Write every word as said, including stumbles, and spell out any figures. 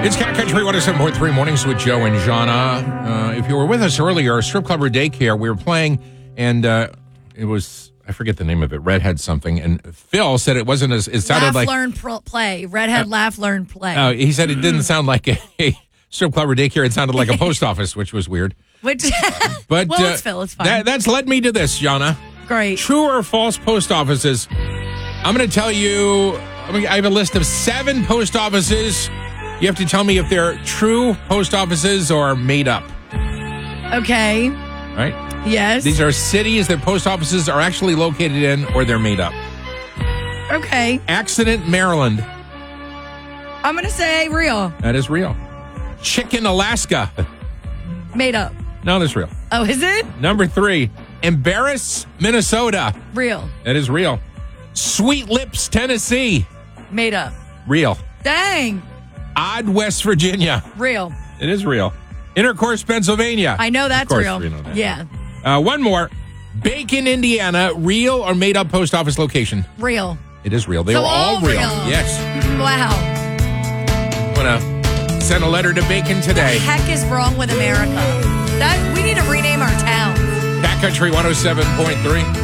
It's Cat Country one oh seven point three Mornings with Joe and Jana. Uh, if you were with us earlier, Strip Club or Daycare, we were playing, and uh, it was, I forget the name of it, Redhead something, and Phil said it wasn't as, it sounded laugh, like... learn, pro- play. Redhead, uh, laugh, learn, play. Uh, he said it didn't sound like a, a Strip Club or Daycare, it sounded like a post office, which was weird. Which, but, well, uh, it's Phil, it's fine. That, that's led me to this, Jana. Great. True or false post offices? I'm going to tell you, I, mean, I have a list of seven post offices. You have to tell me if they're true post offices or made up. Okay. Right? Yes. These are cities that post offices are actually located in or they're made up. Okay. Accident, Maryland. I'm going to say real. That is real. Chicken, Alaska. Made up. No, that's real. Oh, is it? Number three, Embarrass, Minnesota. Real. That is real. Sweet Lips, Tennessee. Made up. Real. Dang. Odd, West Virginia. Real. It is real. Intercourse, Pennsylvania. I know that's of course, real. You know that. Yeah. Uh, one more. Bacon, Indiana. Real or made up post office location? Real. It is real. They so were all, all real. real. Yes. Wow. Want to send a letter to Bacon today. What the heck is wrong with America? That we need to rename our town. Cat Country one oh seven point three.